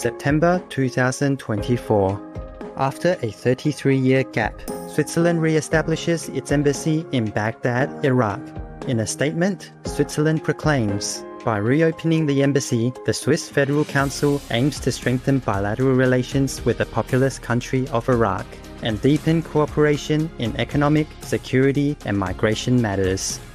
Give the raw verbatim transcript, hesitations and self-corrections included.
September two thousand twenty-four. After a thirty-three-year gap, Switzerland re-establishes its embassy in Baghdad, Iraq. In a statement, Switzerland proclaims, "By reopening the embassy, the Swiss Federal Council aims to strengthen bilateral relations with the populous country of Iraq and deepen cooperation in economic, security, and migration matters."